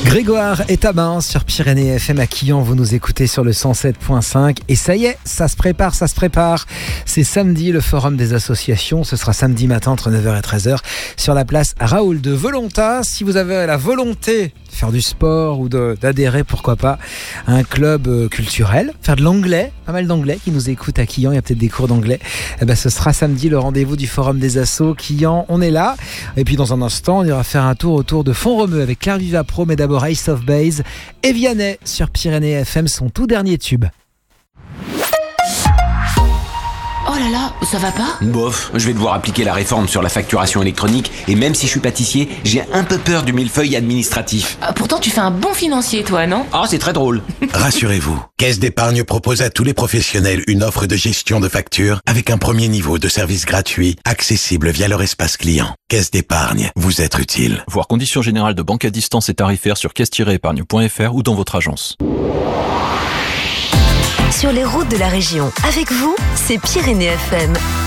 Grégoire est à Bain sur Pyrénées FM à Quillan, vous nous écoutez sur le 107.5 et ça y est, ça se prépare. C'est samedi le forum des associations, ce sera samedi matin entre 9h et 13h sur la place Raoul de Volontas. Si vous avez la volonté de faire du sport ou d'adhérer, pourquoi pas, à un club culturel, faire de l'anglais, pas mal d'anglais qui nous écoutent à Quillan, il y a peut-être des cours d'anglais, ce sera samedi le rendez-vous du forum des assos Quillan, on est là. Et puis dans un instant, on ira faire un tour autour de Font-Romeu avec Claire Viva Pro, mais d'abord Ace of Base et Vianney sur Pyrénées FM, son tout dernier tube. Oh là là, ça va pas ? Bof, je vais devoir appliquer la réforme sur la facturation électronique et même si je suis pâtissier, j'ai un peu peur du millefeuille administratif. Pourtant tu fais un bon financier toi, non ? Ah, c'est très drôle. Rassurez-vous, Caisse d'épargne propose à tous les professionnels une offre de gestion de factures avec un premier niveau de service gratuit, accessible via leur espace client. Caisse d'épargne, vous être utile. Voir conditions générales de banque à distance et tarifaires sur caisse-épargne.fr ou dans votre agence. Sur les routes de la région, avec vous, c'est Pyrénées FM.